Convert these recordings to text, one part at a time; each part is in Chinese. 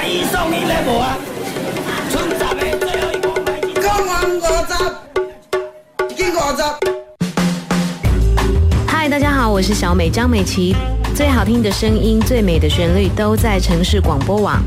买一送一的无啊？剩10个，最后一个买一。讲完50，一斤50。 嗨，大家好，我是小美张美琪。最好听的声音，最美的旋律，都在城市广播网。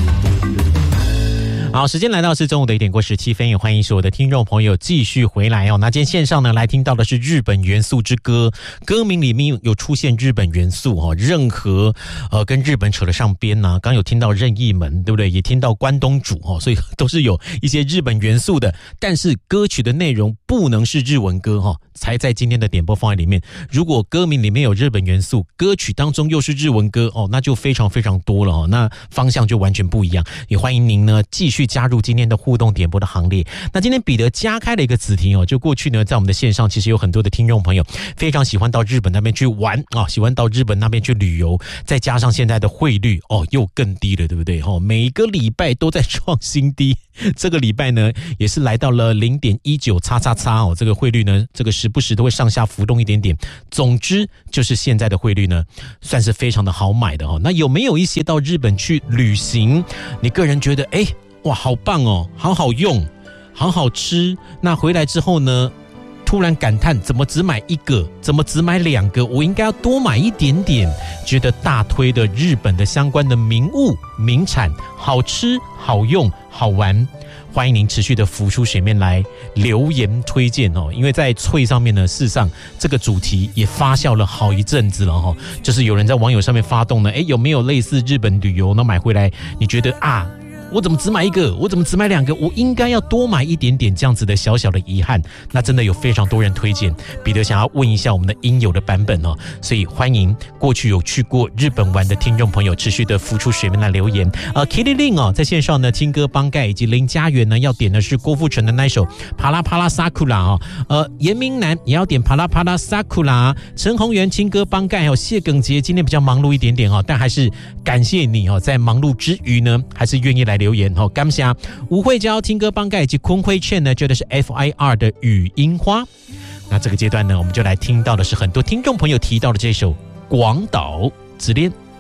好，时间来到是中午的1点过17分，也欢迎所有的听众朋友继续回来哦。那今天线上呢来听到的是日本元素之歌，歌名里面有出现日本元素哦，任何跟日本扯得上边呢，刚有听到任意门，对不对？也听到关东煮哦，所以都是有一些日本元素的。但是歌曲的内容不能是日文歌哈，才在今天的点播方案里面。如果歌名里面有日本元素，歌曲当中又是日文歌哦，那就非常非常多了哦，那方向就完全不一样。也欢迎您呢继续加入今天的互动点播的行列。那今天彼得加开了一个子题哦，就过去呢在我们的线上其实有很多的听众朋友非常喜欢到日本那边去玩啊，喜欢到日本那边去旅游，再加上现在的汇率哦又更低了，对不对？每个礼拜都在创新低，这个礼拜呢也是来到了 0.19XXX 哦，这个汇率呢这个时不时都会上下浮动一点点。总之就是现在的汇率呢算是非常的好买的哦。那有没有一些到日本去旅行，你个人觉得哇好棒哦，好好用，好好吃，那回来之后呢突然感叹怎么只买一个，怎么只买2个，我应该要多买一点点，觉得大推的日本的相关的名物名产，好吃好用好玩，欢迎您持续的浮出水面来留言推荐哦。因为在脆上面呢，事实上这个主题也发酵了好一阵子了哈，就是有人在网友上面发动呢，有没有类似日本旅游，那买回来你觉得我怎么只买一个？我怎么只买2个？我应该要多买一点点，这样子的小小的遗憾。那真的有非常多人推荐，彼得想要问一下我们的应有的版本哦，所以欢迎过去有去过日本玩的听众朋友持续的浮出水面来留言。Kitty Lin 哦，在线上呢，青歌帮盖以及林家园呢要点的是郭富城的那一首帕拉帕拉萨库拉哦。严明南也要点帕拉帕拉萨库拉。陈宏源青歌帮盖还有谢耿杰今天比较忙碌一点点哦，但还是感谢你哦，在忙碌之余呢，还是愿意来留言哦，感谢吴慧娇、听歌帮盖以及坤辉倩呢，觉得是 FIR 的雨樱花。那这个阶段呢，我们就来听到的是很多听众朋友提到的这首《广岛之恋》。